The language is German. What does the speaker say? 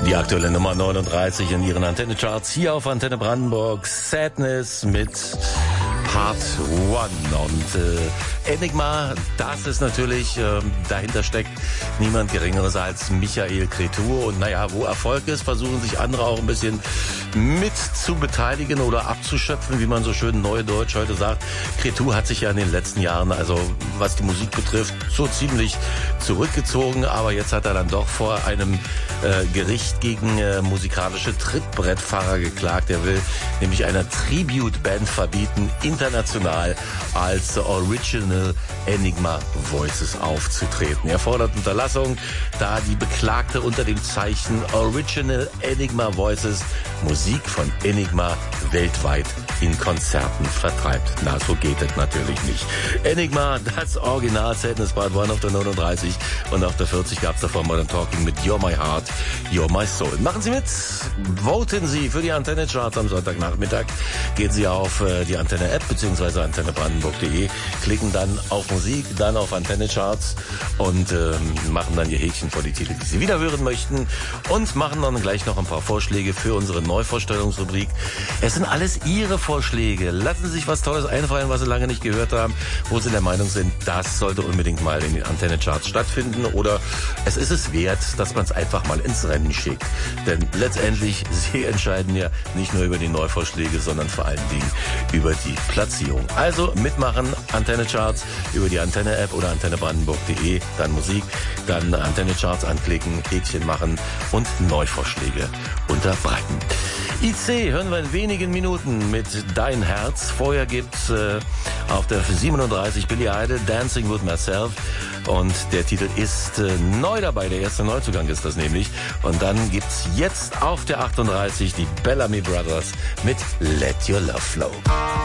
Die aktuelle Nummer 39 in ihren Antenne-Charts hier auf Antenne Brandenburg. Sadness mit Part 1. Und Enigma, das ist natürlich, dahinter steckt niemand Geringeres als Michael Cretu. Und naja, wo Erfolg ist, versuchen sich andere auch ein bisschen mit zu beteiligen oder abzuschöpfen, wie man so schön neudeutsch heute sagt. Cretu hat sich ja in den letzten Jahren, also was die Musik betrifft, so ziemlich zurückgezogen. Aber jetzt hat er dann doch vor einem Gericht gegen musikalische Trittbrettfahrer geklagt. Er will nämlich einer Tribute-Band verbieten, international als Original Enigma Voices aufzutreten. Er fordert Unterlassung, da die Beklagte unter dem Zeichen Original Enigma Voices Musik von Enigma weltweit in Konzerten vertreibt. Na, so geht es natürlich nicht. Enigma, das Original, Sadness Part 1 auf der 39 und auf der 40 gab es davor Modern Talking mit You're My Heart, You're My Soul. Machen Sie mit, voten Sie für die Antenne-Charts am Sonntagnachmittag. Gehen Sie auf die Antenne-App bzw. antennebrandenburg.de, klicken dann auf Musik, dann auf Antenne-Charts und machen dann Ihr Häkchen vor die Titel, die Sie wieder hören möchten und machen dann gleich noch ein paar Vorschläge für unsere Neuvorstellungsrubrik. Es sind alles Ihre Vorschläge. Lassen Sie sich was Tolles einfallen, was Sie lange nicht gehört haben, wo Sie der Meinung sind, das sollte unbedingt mal in den Antenne-Charts stattfinden oder es ist es wert, dass man es einfach mal ins Rennen schickt. Denn letztendlich, Sie entscheiden ja nicht nur über die Neuvorschläge, sondern vor allen Dingen über die Platzierung. Also mitmachen, Antenne-Charts über die Antenne-App oder antennebrandenburg.de, dann Musik, dann Antenne-Charts anklicken, Häkchen machen und Neuvorschläge unterbreiten. IC hören wir in wenigen Minuten mit Dein Herz. Vorher gibt's auf der 37 Billy Idol Dancing with Myself und der Titel ist neu dabei, der erste Neuzugang ist das nämlich. Und dann gibt's jetzt auf der 38 die Bellamy Brothers mit Let Your Love Flow.